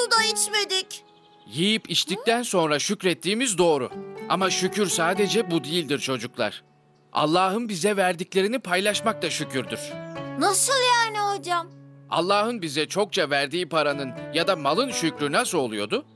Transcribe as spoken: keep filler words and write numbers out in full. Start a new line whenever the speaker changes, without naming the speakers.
su da içmedik.
Yiyip içtikten sonra şükrettiğimiz doğru. Ama şükür sadece bu değildir çocuklar. Allah'ın bize verdiklerini paylaşmak da şükürdür.
Nasıl yani hocam?
Allah'ın bize çokça verdiği paranın ya da malın şükrü nasıl oluyordu?